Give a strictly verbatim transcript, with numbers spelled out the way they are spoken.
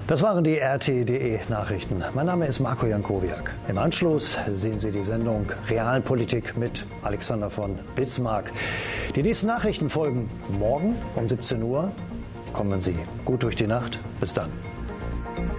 Das waren die R T D E-Nachrichten. Mein Name ist Marco Jankowiak. Im Anschluss sehen Sie die Sendung Realpolitik mit Alexander von Bismarck. Die nächsten Nachrichten folgen morgen um siebzehn Uhr. Kommen Sie gut durch die Nacht. Bis dann.